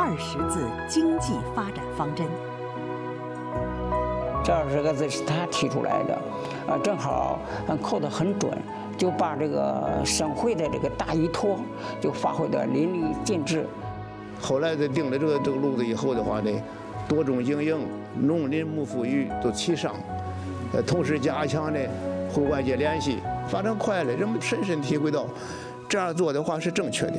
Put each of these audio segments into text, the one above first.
20字经济发展方针。 这20个字是他提出来的，正好扣得很准，就把这个省会的这个大依托就发挥得淋漓尽致。 后来在定了这个路子以后的话呢，多种经营、农林牧副渔都齐上，同时加强呢和外界联系，发展快了，人们深深体会到，这样做的话是正确的。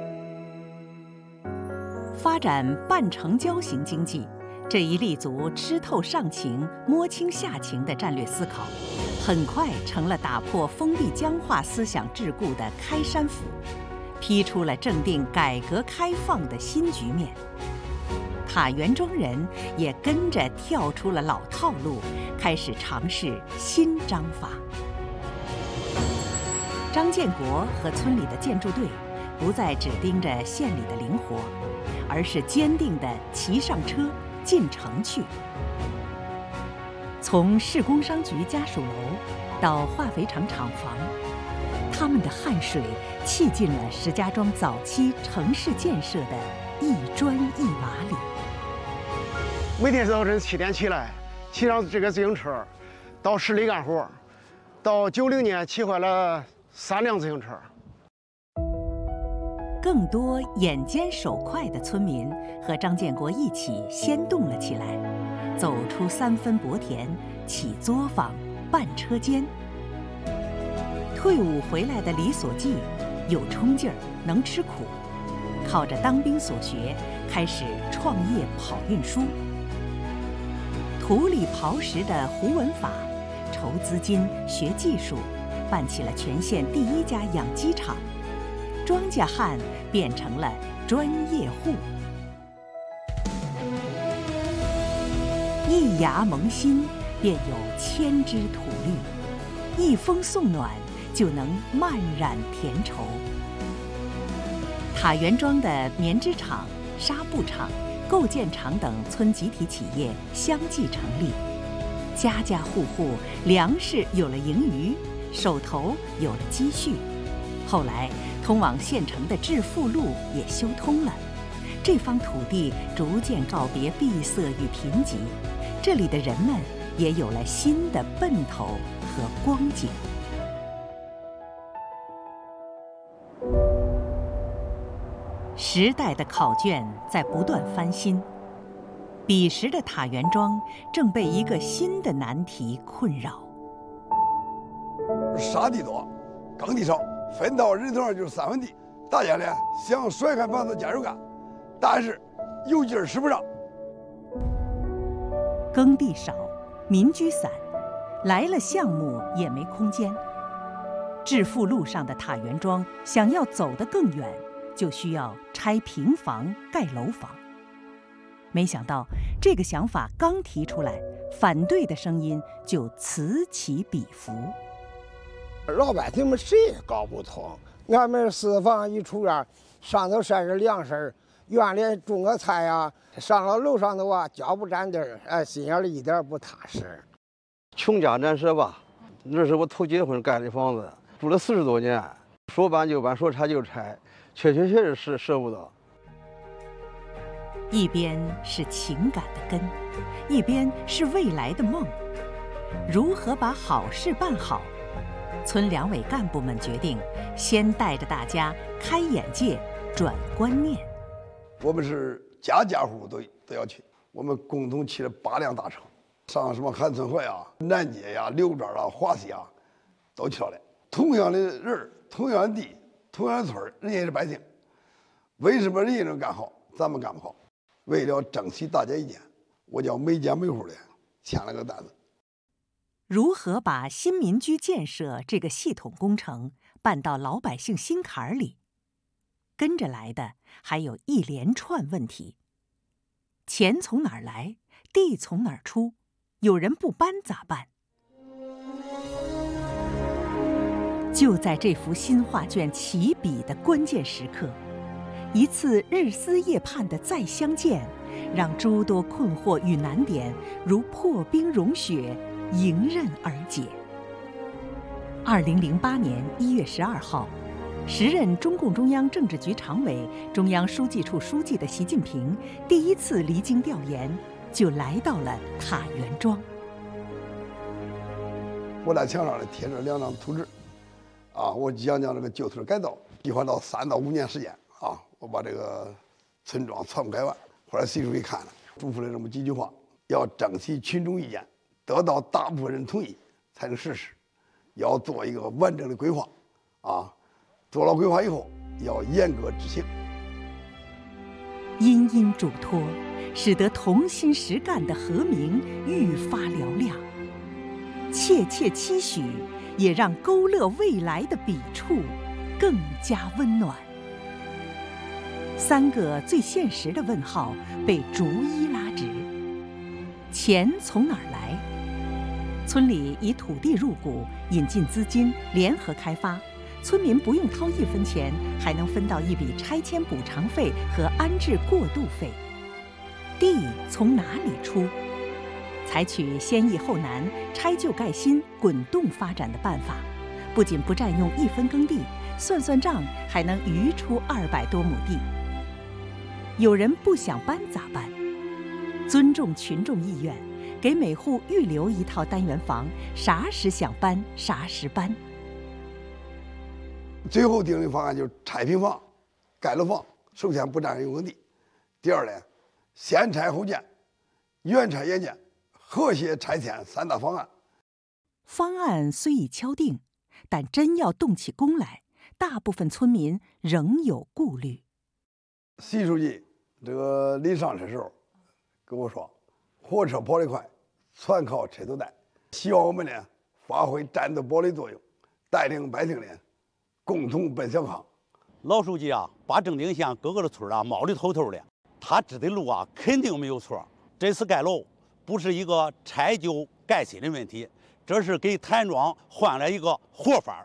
发展半城郊型经济，这一立足吃透上情、摸清下情的战略思考，很快成了打破封闭僵化思想桎梏的开山斧，批出了正定改革开放的新局面。塔园庄人也跟着跳出了老套路，开始尝试新章法。张建国和村里的建筑队不再只盯着县里的灵活，而是坚定地骑上车进城去。从市工商局家属楼到化肥厂厂房，他们的汗水砌进了石家庄早期城市建设的一砖一瓦里。 每天早晨7点起来，骑上这个自行车到市里干活，到90年骑坏了3辆自行车。 更多眼尖手快的村民和张建国一起先动了起来，走出3分薄田，起作坊，办车间。退伍回来的李所记有冲劲儿，能吃苦，靠着当兵所学，开始创业跑运输。土里刨食的胡文法筹资金学技术，办起了全县第1家养鸡场，庄稼汉变成了专业户。一芽萌新，便有千枝吐绿；一风送暖，就能漫染田畴。塔园庄的棉织厂、纱布厂、构件厂等村集体企业相继成立，家家户户粮食有了盈余，手头有了积蓄。后来通往县城的致富路也修通了，这方土地逐渐告别闭塞与贫瘠，这里的人们也有了新的奔头和光景。时代的考卷在不断翻新，彼时的塔园庄正被一个新的难题困扰。 沙地多，耕地少，分到人头上就是3分地。大家呢想甩开膀子接着干，但是有劲儿使不上。 耕地少，民居散，来了项目也没空间。致富路上的塔园庄想要走得更远，就需要拆平房盖楼房。没想到这个想法刚提出来，反对的声音就此起彼伏。 老百姓们谁也搞不通，俺们4房1厨院，上头晒着粮食，院里种个菜呀，上了楼上的话脚不沾地儿，心眼里一点不踏实。 穷家难舍吧，那是我头结婚盖的房子，住了40多年，说搬就搬，说拆就拆，确实舍不得。 一边是情感的根，一边是未来的梦，如何把好事办好？村两委干部们决定，先带着大家开眼界、转观念。 我们是家家户户都要去，我们共同骑了8辆大车，上什么韩村河呀、南街呀、刘庄啊、华西啊，都去了。同样的人，同样的地，同样的村，人家也是百姓，为什么人家能干好，咱们干不好？为了争取大家意见，我叫每家每户的签了个单子。 如何把新民居建设这个系统工程办到老百姓心坎里？跟着来的还有一连串问题：钱从哪儿来？地从哪儿出？有人不搬咋办？就在这幅新画卷起笔的关键时刻，一次日思夜盼的再相见，让诸多困惑与难点如破冰融雪，迎刃而解。2008年1月12号， 时任中共中央政治局常委、中央书记处书记的习近平，第一次离京调研，就来到了塔园庄。 我在墙上贴着2张图纸，我讲这个旧村改造，计划到3到5年时间我把这个村庄全部改完。后来习主席看了，嘱咐了这么几句话：要征集群众意见，得到大部分人同意才能实施；要做一个完整的规划，做了规划以后要严格执行。 殷殷嘱托，使得同心实干的和鸣愈发嘹亮；切切期许，也让勾勒未来的笔触更加温暖。3个最现实的问号被逐一拉直：钱从哪儿来？村里以土地入股，引进资金，联合开发，村民不用掏1分钱，还能分到一笔拆迁补偿费和安置过渡费。地从哪里出？采取先易后难、拆旧盖新、滚动发展的办法，不仅不占用1分耕地，算算账还能余出200多亩地。有人不想搬咋办？尊重群众意愿，给每户预留1套单元房，啥时想搬啥时搬。 最后定的方案就是拆平房、盖楼房，首先不占用耕地；第二呢，先拆后建、原拆原建、和谐拆迁3大方案。 方案虽已敲定，但真要动起工来，大部分村民仍有顾虑。 习书记这个临上车时候跟我说，火车跑得快，全靠车头带。希望我们呢发挥战斗堡垒作用，带领百姓呢共同奔小康。 老书记把正定县各个的村摸得透透的，他指的路肯定没有错。这次盖楼不是一个拆旧盖新的问题，这是给谭庄换了一个活法。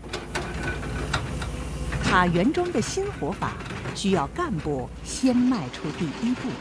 塔园庄的新活法需要干部先迈出第1步。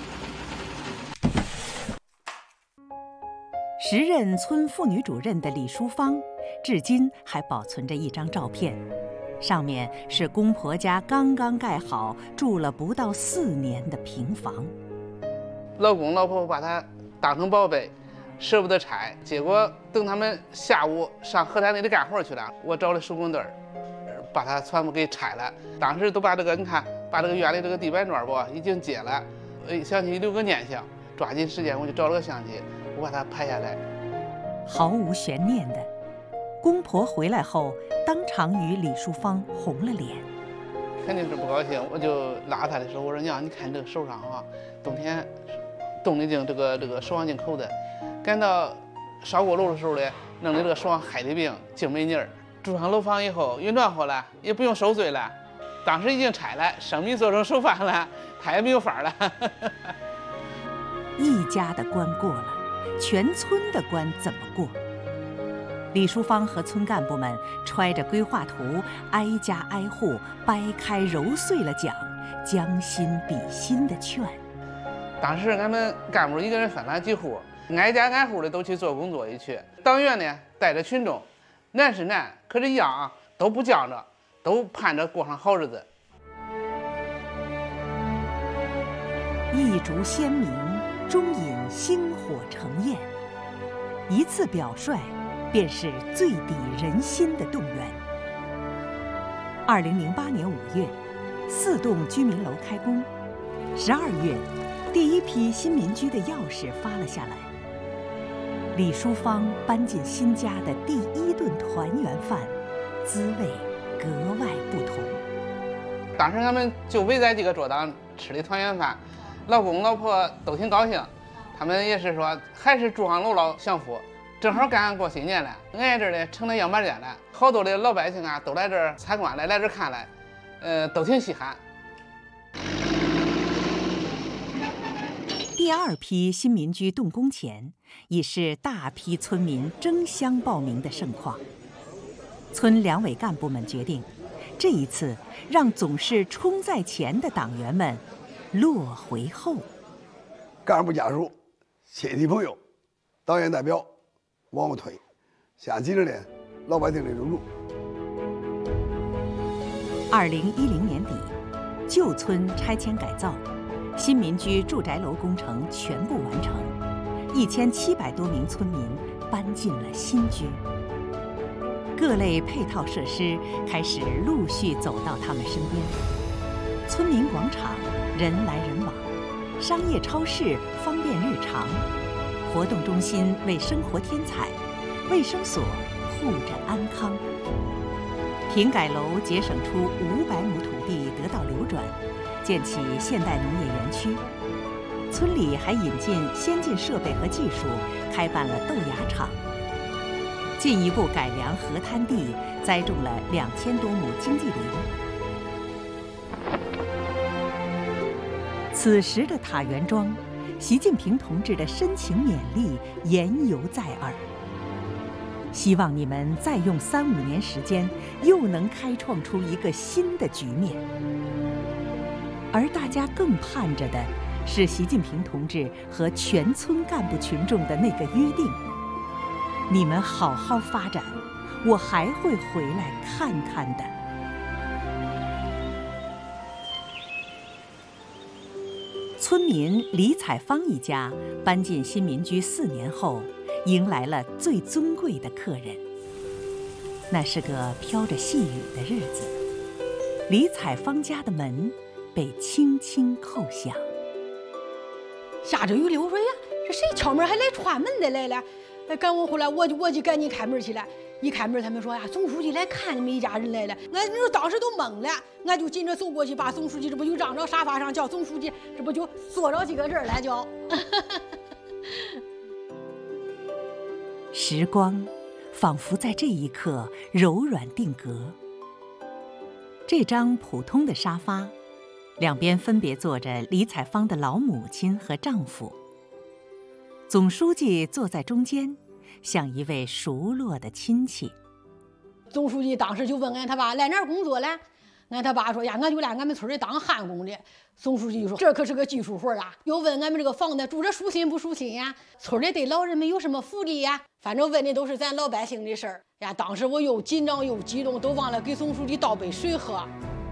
时任村妇女主任的李淑芳，至今还保存着一张照片，上面是公婆家刚刚盖好、住了不到4年的平房。 老公老婆把它当成宝贝，舍不得拆。结果等他们下午上河滩那里干活去了，我找了手工队把它全部给拆了。当时都把这个你看，把这个院里这个地板砖已经揭了，想起留个念想，抓紧时间我就找了个相机，我把它拍下来。 毫无悬念的，公婆回来后当场与李淑芳红了脸。 肯定是不高兴，我就拉他的手，我说娘，你看这个手上冬天冻得净，这个手上净口子，赶到烧锅炉的时候呢，弄得这个手上害的病，净没劲儿。住上楼房以后，运暖和了，也不用受罪了。当时已经拆了，生米做成熟饭了，他也没有法了。 一家的关过了，全村的关怎么过？李淑芳和村干部们揣着规划图，挨家挨户掰开揉碎了讲，将心比心的劝。 当时俺们干部一个人分了几户，挨家挨户的都去做工作一去。党员呢带着群众，难是难，可是一样都不犟着，都盼着过上好日子。 一烛鲜明，终引星火成焰。一次表率，便是最抵人心的动员。2008年5月，4栋居民楼开工，12月，第一批新民居的钥匙发了下来。李淑芳搬进新家的第1顿团圆饭，滋味格外不同。 当时他们就围在这个桌档吃的团圆饭，老公老婆都挺高兴，他们也是说还是住上楼老享福。正好赶上过新年了，俺这儿呢成了样板间了，好多的老百姓都来这儿参观来这儿看来，都挺稀罕。 第2批新民居动工前，已是大批村民争相报名的盛况。村两委干部们决定，这一次让总是冲在前的党员们落回后。 干部家属、亲戚朋友、党员代表往后退，掀起了老百姓的入住。 2010年底，旧村拆迁改造，新民居住宅楼工程全部完成，1700多名村民搬进了新居。各类配套设施开始陆续走到他们身边，村民广场人来人往，商业超市方便日常，活动中心为生活添彩，卫生所护着安康。平改楼节省出500亩土地得到流转，建起现代农业园区。村里还引进先进设备和技术，开办了豆芽厂。进一步改良河滩地，栽种了2000多亩经济林。此时的塔园庄，习近平同志的深情勉励言犹在耳。希望你们再用3-5年时间，又能开创出一个新的局面。而大家更盼着的是习近平同志和全村干部群众的那个约定：你们好好发展，我还会回来看看的。村民李彩芳一家搬进新民居4年后，迎来了最尊贵的客人。那是个飘着细雨的日子，李彩芳家的门被轻轻叩响。 下着雨了，我说呀，这谁敲门还来串门的来了？赶我回来，我就赶紧开门去了。一开门，他们说呀，总书记来看你们一家人来了。俺那当时都懵了，俺就紧着走过去，把总书记这不就让着沙发上，叫总书记，这不就坐着几个人了就。 时光仿佛在这一刻柔软定格。这张普通的沙发，两边分别坐着李彩芳的老母亲和丈夫。总书记坐在中间，像一位熟络的亲戚。 总书记当时就问俺他爸来哪儿工作了，俺他爸说呀，俺就来俺们村里当焊工的。总书记就说这可是个技术活啊，又问俺们这个房子住着舒心不舒心呀，村里对老人们有什么福利呀，反正问的都是咱老百姓的事儿呀。当时我又紧张又激动，都忘了给总书记倒杯水喝。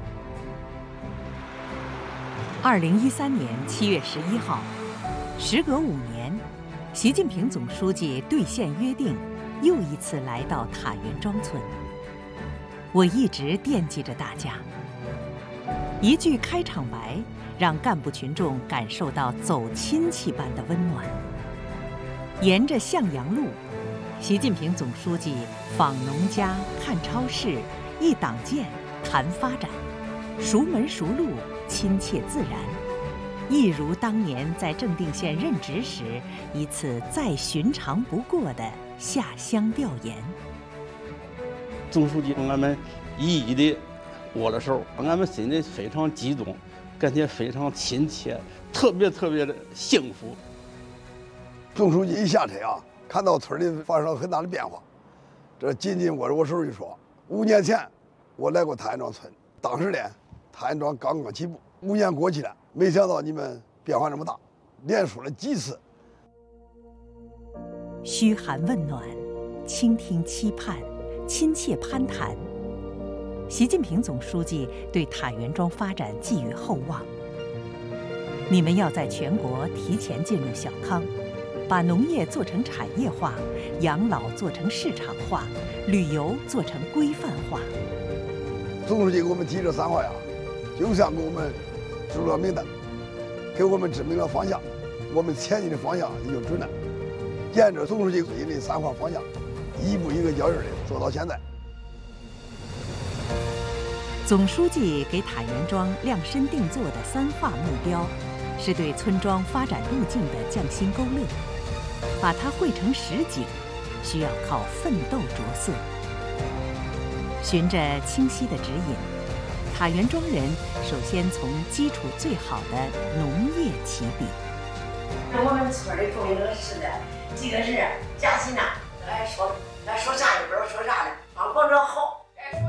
2013年7月11号，时隔5年，习近平总书记兑现约定，又一次来到塔园庄村。我一直惦记着大家。一句开场白，让干部群众感受到走亲戚般的温暖。沿着向阳路，习近平总书记访农家、看超市，一党建，谈发展，熟门熟路，亲切自然，一如当年在正定县任职时一次再寻常不过的下乡调研。 总书记跟俺们一一的握了手，俺们心里非常激动，感觉非常亲切，特别的幸福。 总书记一下车啊，看到村里发生了很大的变化，这紧紧握着我手就说：5年前我来过塔园庄村，当时呢塔园庄刚刚起步，5年过去了，没想到你们变化这么大，连说了几次。 嘘寒问暖，倾听期盼，亲切攀谈。习近平总书记对塔园庄发展寄予厚望。你们要在全国提前进入小康，把农业做成产业化，养老做成市场化，旅游做成规范化。 总书记给我们提这3话呀，就像给我们指了明灯，给我们指明了方向，我们前进的方向也就准了。沿着总书记提的3话方向，一步一个脚印的做到现在。 总书记给塔园庄量身定做的3化目标，是对村庄发展路径的匠心勾勒。把它绘成实景，需要靠奋斗着色。循着清晰的指引，塔园庄人首先从基础最好的农业起笔。 我们村里种这个是的，几个人加起呢，咱说啥也不知道说啥的，光说好。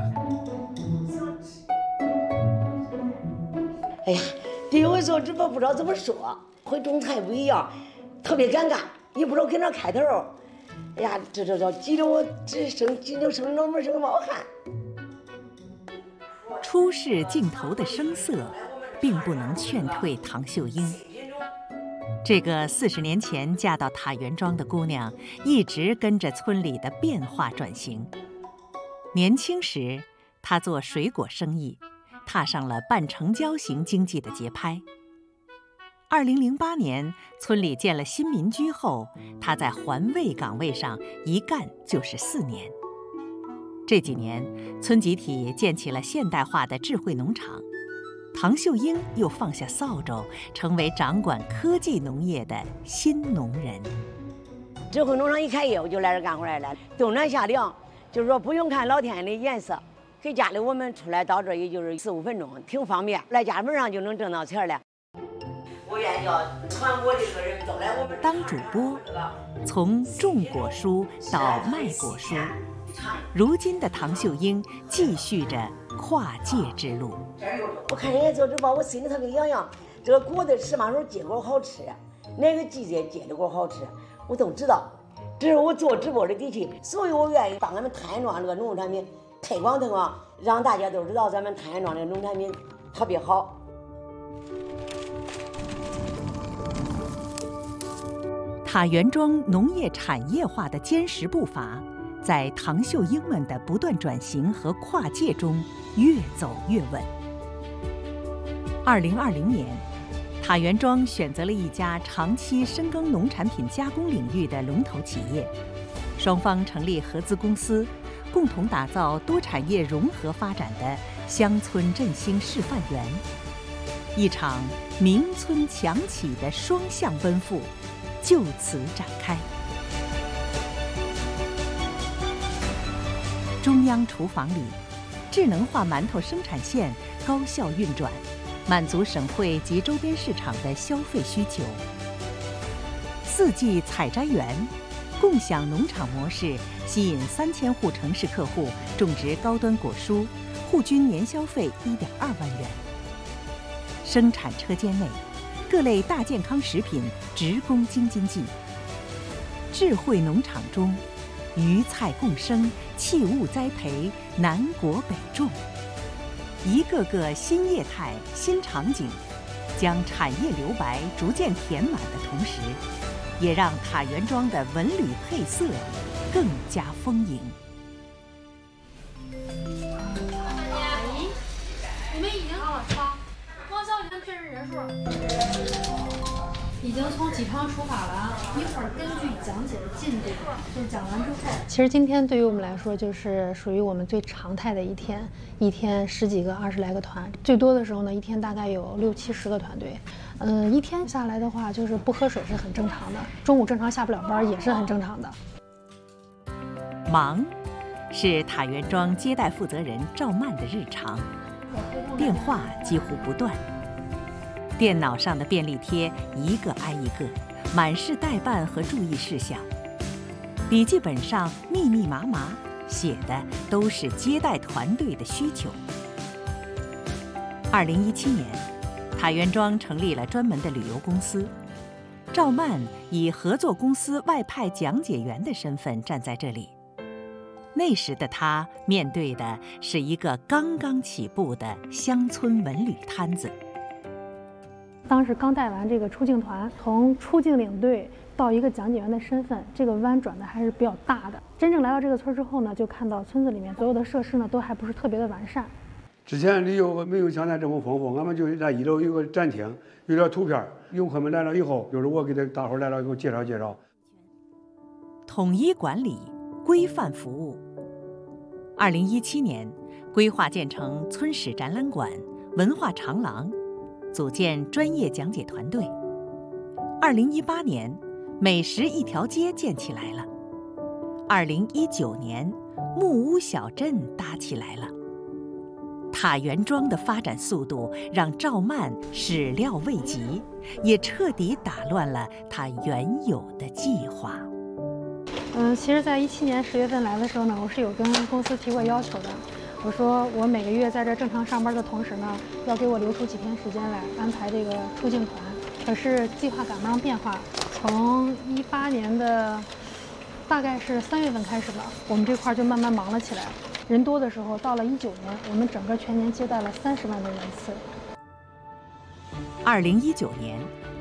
哎呀，这有的时候这不知道怎么说，和种菜不一样，特别尴尬，也不知道跟哪开头。哎呀，这激得我生脑门生冒汗。 初视镜头的声色，并不能劝退唐秀英。这个40年前嫁到塔园庄的姑娘，一直跟着村里的变化转型。年轻时，她做水果生意，踏上了半成交型经济的节拍。2008年，村里建了新民居后，她在环卫岗位上一干就是4年。这几年，村集体建起了现代化的智慧农场，唐秀英又放下扫帚，成为掌管科技农业的新农人。 智慧农场一开业，我就来这干活来了。冬暖夏凉，就是说不用看老天的颜色，给家里我们出来到这也就是4、5分钟，挺方便，来家门上就能挣到钱了。我愿意要传播这个人都来我们当主播，从种果蔬到卖果蔬，如今的唐秀英继续着跨界之路。 我看人家做直播，我心里特别痒痒。这个果子什么时候结果好吃，哪个季节结的果好吃，我都知道。这是我做直播的底气，所以我愿意帮咱们太原庄这个农产品推广，让大家都知道咱们太原庄的农产品特别好。 塔园庄农业产业化的坚实步伐，在唐秀英们的不断转型和跨界中越走越稳。2020年，塔园庄选择了一家长期深耕农产品加工领域的龙头企业，双方成立合资公司，共同打造多产业融合发展的乡村振兴示范园。一场民村强企的双向奔赴就此展开。中央厨房里，智能化馒头生产线高效运转，满足省会及周边市场的消费需求。4季采摘园，共享农场模式吸引3000户城市客户种植高端果蔬，户均年消费1.2万元。生产车间内，各类大健康食品直供京津冀。智慧农场中，鱼菜共生，器物栽培，南国北种。一个个新业态、新场景，将产业留白逐渐填满的同时，也让塔园庄的文旅配色更加丰盈。 我们已经好了，光消已经确认人数，已经从几趟出发了，一会儿根据讲解的进度，就讲完之后。其实今天对于我们来说，就是属于我们最常态的一天，一天10几个、20来个团，最多的时候呢，一天大概有60、70个团队。一天下来的话，就是不喝水是很正常的，中午正常下不了班也是很正常的。 忙，是塔园庄接待负责人赵曼的日常，电话几乎不断。电脑上的便利贴一个挨一个，满是待办和注意事项。笔记本上密密麻麻写的都是接待团队的需求。2017年，塔园庄成立了专门的旅游公司，赵曼以合作公司外派讲解员的身份站在这里。那时的他面对的是一个刚刚起步的乡村文旅摊子。 当时刚带完这个出境团，从出境领队到一个讲解员的身份，这个弯转的还是比较大的。真正来到这个村之后呢，就看到村子里面所有的设施呢都还不是特别的完善。 之前旅游没有现在这么丰富，俺们就在1楼有个展厅，有点图片，游客们来了以后，就是我给大伙来了以后介绍介绍。 统一管理，规范服务。2017年，规划建成村史展览馆、文化长廊，组建专业讲解团队。2018年，美食一条街建起来了。2019年，木屋小镇搭起来了。塔园庄的发展速度让赵曼始料未及，也彻底打乱了他原有的计划。 其实在17年10月份来的时候呢，我是有跟公司提过要求的。我说我每个月在这正常上班的同时呢，要给我留出几天时间来安排这个出境团。可是计划赶不上变化，从18年的大概是3月份开始吧，我们这块就慢慢忙了起来。 人多的时候，到了19年，我们整个全年接待了30万的人次。 2019年，